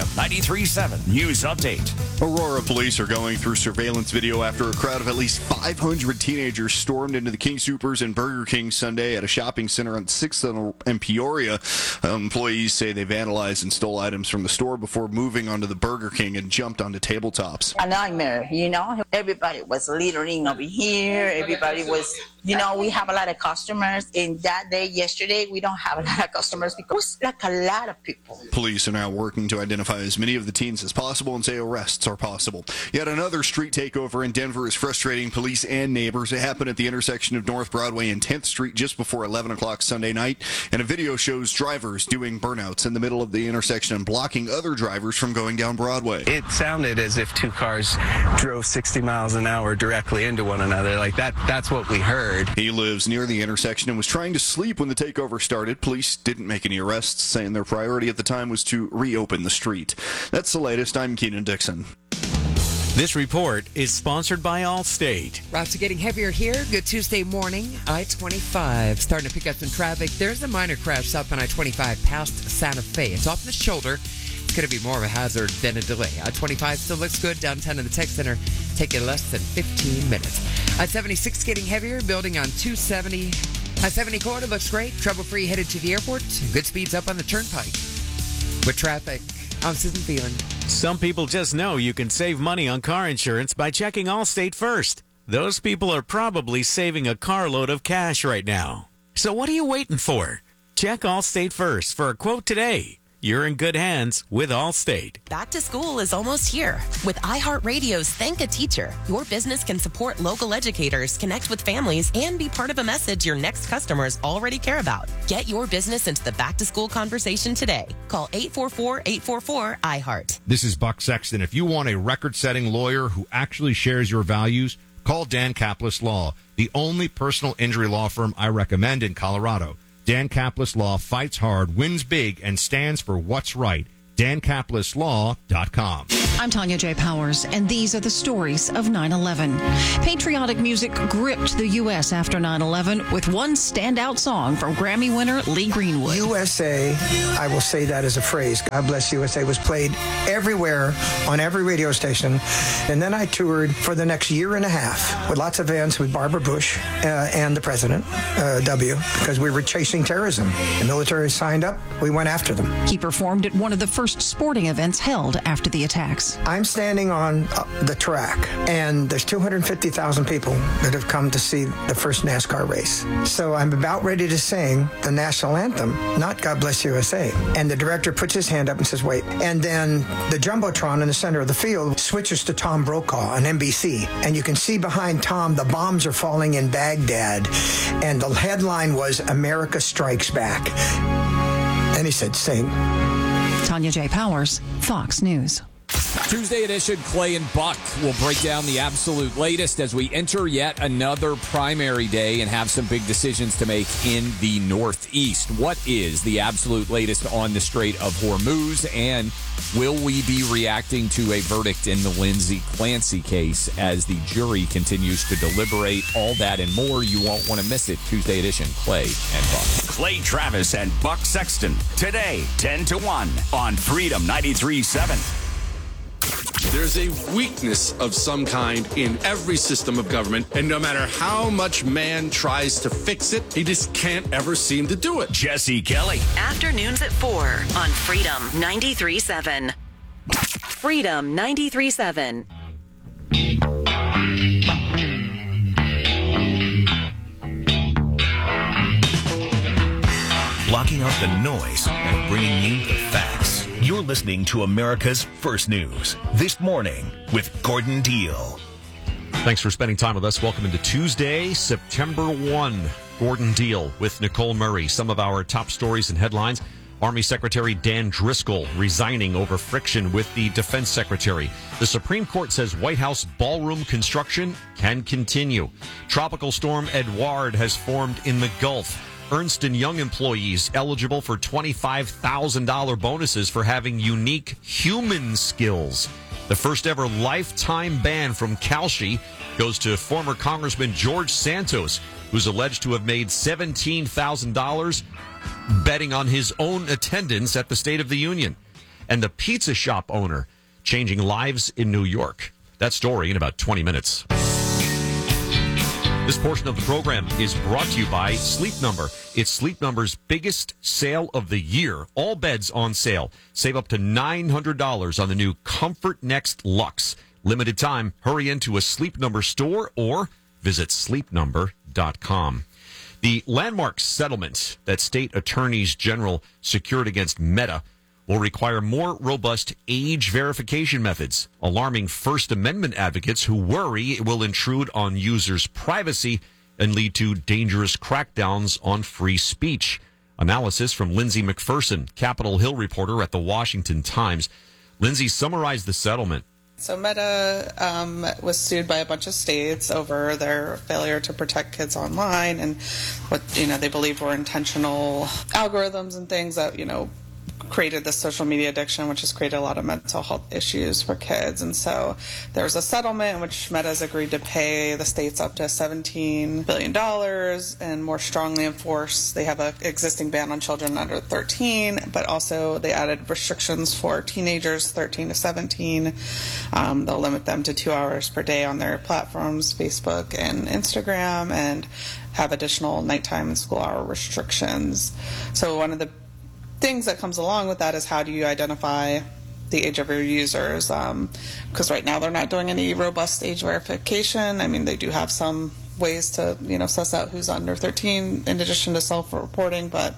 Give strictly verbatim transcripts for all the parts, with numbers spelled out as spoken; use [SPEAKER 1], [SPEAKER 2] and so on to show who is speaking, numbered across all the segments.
[SPEAKER 1] ninety-three point seven News Update.
[SPEAKER 2] Aurora police are going through surveillance video after a crowd of at least five hundred teenagers stormed into the King Soopers and Burger King Sunday at a shopping center on sixth and Peoria. Um, employees say they vandalized and stole items from the store before moving onto the Burger King and jumped onto tabletops.
[SPEAKER 3] A nightmare, you know. Everybody was littering over here. Everybody was, you know, we have a lot of customers. And that day, yesterday, we don't have a lot of customers because like a lot of people.
[SPEAKER 2] Police are now working to identify as many of the teens as possible and say arrests are possible. Yet another street takeover in Denver is frustrating police and neighbors. It happened at the intersection of North Broadway and tenth Street just before eleven o'clock Sunday night, and a video shows drivers doing burnouts in the middle of the intersection and blocking other drivers from going down Broadway.
[SPEAKER 4] It sounded as if two cars drove sixty miles an hour directly into one another. Like that, that's what we heard.
[SPEAKER 2] He lives near the intersection and was trying to sleep when the takeover started. Police didn't make any arrests, saying their priority at the time was to reopen the street. That's the latest. I'm Keenan Dixon.
[SPEAKER 5] This report is sponsored by Allstate.
[SPEAKER 6] Routes are getting heavier here. Good Tuesday morning. I twenty-five starting to pick up some traffic. There's a minor crash south on I twenty-five past Santa Fe. It's off the shoulder. It's going to be more of a hazard than a delay. I twenty-five still looks good downtown in the Tech Center. Taking less than fifteen minutes. I seventy-six getting heavier. Building on two seventy. I seventy corridor looks great. Trouble-free headed to the airport. Good speeds up on the turnpike. With traffic, I'm Susan Phelan.
[SPEAKER 5] Some people just know you can save money on car insurance by checking Allstate first. Those people are probably saving a carload of cash right now. So what are you waiting for? Check Allstate first for a quote today. You're in good hands with Allstate.
[SPEAKER 7] Back to school is almost here. With iHeartRadio's Thank a Teacher, your business can support local educators, connect with families, and be part of a message your next customers already care about. Get your business into the back-to-school conversation today. Call eight four four, eight four four, I heart.
[SPEAKER 8] This is Buck Sexton. If you want a record-setting lawyer who actually shares your values, call Dan Kaplis Law, the only personal injury law firm I recommend in Colorado. Dan Kaplis Law fights hard, wins big, and stands for what's right. Dan Kaplis Law dot com.
[SPEAKER 9] I'm Tanya J. Powers, and these are the stories of nine eleven. Patriotic music gripped the U S after nine eleven with one standout song from Grammy winner Lee Greenwood.
[SPEAKER 10] U S A, I will say that as a phrase. God bless U S A was played everywhere on every radio station. And then I toured for the next year and a half with lots of events with Barbara Bush uh, and the president, uh, W, because we were chasing terrorism. The military signed up. We went after them.
[SPEAKER 9] He performed at one of the first sporting events held after the attacks.
[SPEAKER 10] I'm standing on uh, the track, and there's two hundred fifty thousand people that have come to see the first NASCAR race. So I'm about ready to sing the national anthem, not God Bless U S A. And the director puts his hand up and says, wait. And then the Jumbotron in the center of the field switches to Tom Brokaw on N B C. And you can see behind Tom, the bombs are falling in Baghdad. And the headline was, America Strikes Back. And he said, sing.
[SPEAKER 9] Tanya J. Powers, Fox News.
[SPEAKER 11] Tuesday edition, Clay and Buck will break down the absolute latest as we enter yet another primary day and have some big decisions to make in the Northeast. What is the absolute latest on the Strait of Hormuz, and will we be reacting to a verdict in the Lindsay Clancy case as the jury continues to deliberate? All that and more. You won't want to miss it. Tuesday edition, Clay and Buck.
[SPEAKER 1] Clay Travis and Buck Sexton. Today, ten to one on Freedom ninety-three point seven.
[SPEAKER 12] There's a weakness of some kind in every system of government, and no matter how much man tries to fix it, he just can't ever seem to do it.
[SPEAKER 1] Jesse Kelly.
[SPEAKER 7] Afternoons at four on Freedom ninety-three point seven. Freedom ninety-three point seven.
[SPEAKER 13] Blocking out the noise and bringing you the facts. You're listening to America's First News This Morning with Gordon Deal.
[SPEAKER 14] Thanks for spending time with us. Welcome into Tuesday, September first. Gordon Deal with Nicole Murray. Some of our top stories and headlines. Army Secretary Dan Driscoll resigning over friction with the Defense Secretary. The Supreme Court says White House ballroom construction can continue. Tropical storm Edouard has formed in the Gulf. Ernst and Young employees eligible for twenty-five thousand dollars bonuses for having unique human skills. The first ever lifetime ban from Calshi goes to former Congressman George Santos, who's alleged to have made seventeen thousand dollars betting on his own attendance at the State of the Union. and the pizza shop owner changing lives in New York. That story in about twenty minutes. This portion of the program is brought to you by Sleep Number. It's Sleep Number's biggest sale of the year. All beds on sale. Save up to nine hundred dollars on the new Comfort Next Luxe. Limited time. Hurry into a Sleep Number store or visit sleep number dot com. The landmark settlement that state attorneys general secured against Meta will require more robust age verification methods, alarming First Amendment advocates who worry it will intrude on users' privacy and lead to dangerous crackdowns on free speech. Analysis from Lindsay McPherson, Capitol Hill reporter at the Washington Times. Lindsay summarized the settlement.
[SPEAKER 15] So Meta um, was sued by a bunch of states over their failure to protect kids online and what, you know, they believed were intentional algorithms and things that, you know, created this social media addiction, which has created a lot of mental health issues for kids. And so there was a settlement in which Meta's agreed to pay the states up to seventeen billion dollars and more strongly enforce. They have an existing ban on children under thirteen, but also they added restrictions for teenagers thirteen to seventeen. Um, they'll limit them to two hours per day on their platforms, Facebook and Instagram, and have additional nighttime and school hour restrictions. So one of the things that comes along with that is how do you identify the age of your users, because um, right now they're not doing any robust age verification. I mean, they do have some ways to, you know, suss out who's under thirteen in addition to self-reporting, but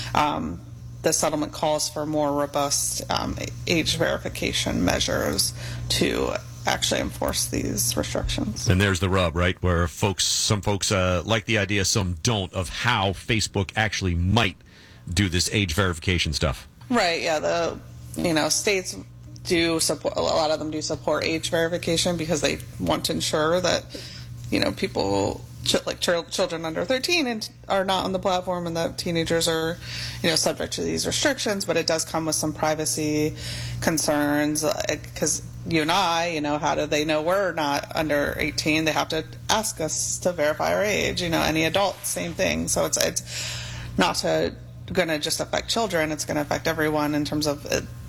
[SPEAKER 15] um, the settlement calls for more robust um, age verification measures to actually enforce these restrictions.
[SPEAKER 14] And there's the rub, right, where folks, some folks uh, like the idea, some don't, of how Facebook actually might do this age verification stuff.
[SPEAKER 15] Right, yeah, the, you know, states do support, a lot of them do support age verification because they want to ensure that, you know, people, like children under thirteen and are not on the platform and that teenagers are, you know, subject to these restrictions, but it does come with some privacy concerns because you and I, you know, how do they know we're not under eighteen? They have to ask us to verify our age, you know, any adult, same thing. So it's, it's not to going to just affect children, it's going to affect everyone in terms of